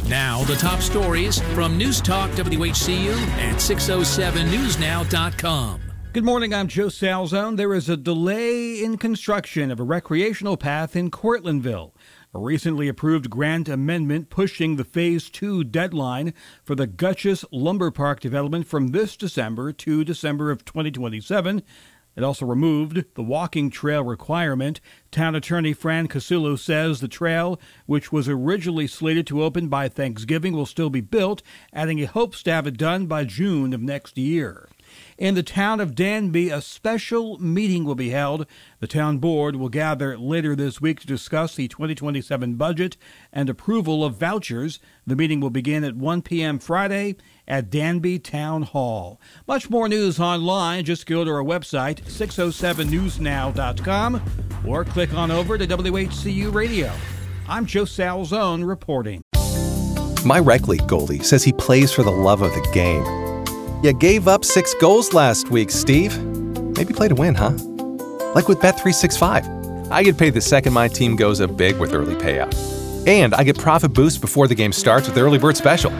Now, the top stories from News Talk WHCU and 607newsnow.com. Good morning, I'm Joe Salzone. There is a delay in construction of a recreational path in Cortlandville. A recently approved grant amendment pushing the Phase 2 deadline for the Gutchess Lumber Park development from this December to December of 2027. It also removed the walking trail requirement. Town Attorney Fran Casullo says the trail, which was originally slated to open by Thanksgiving, will still be built, adding he hopes to have it done by June of next year. In the town of Danby, a special meeting will be held. The town board will gather later this week to discuss the 2027 budget and approval of vouchers. The meeting will begin at 1 p.m. Friday at Danby Town Hall. Much more news online. Just go to our website, 607newsnow.com, or click on over to WHCU Radio. I'm Joe Salzone reporting. My rec league goalie says he plays for the love of the game. You gave up 6 goals last week, Steve. Maybe play to win, huh? Like with Bet365. I get paid the second my team goes up big with early payout. And I get profit boost before the game starts with the early bird special.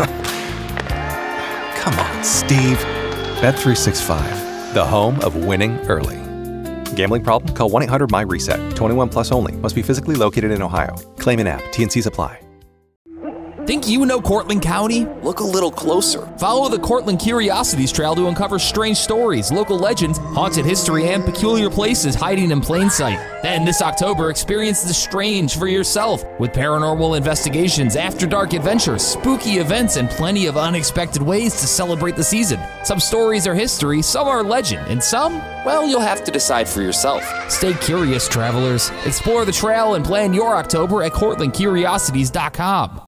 Come on, Steve. Bet365, the home of winning early. Gambling problem? Call 1-800-MY-RESET. 21 plus only. Must be physically located in Ohio. Claim in app. T&Cs apply. Think you know Cortland County? Look a little closer. Follow the Cortland Curiosities Trail to uncover strange stories, local legends, haunted history, and peculiar places hiding in plain sight. Then this October, experience the strange for yourself with paranormal investigations, after-dark adventures, spooky events, and plenty of unexpected ways to celebrate the season. Some stories are history, some are legend, and some, well, you'll have to decide for yourself. Stay curious, travelers. Explore the trail and plan your October at CortlandCuriosities.com.